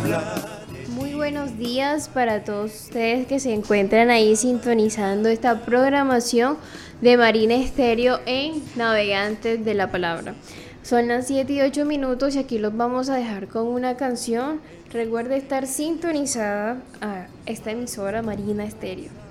Muy buenos días para todos ustedes que se encuentran ahí sintonizando esta programación de Marina Estéreo en Navegantes de la Palabra. Son las 7:08 y aquí los vamos a dejar con una canción. Recuerde estar sintonizada a esta emisora Marina Estéreo.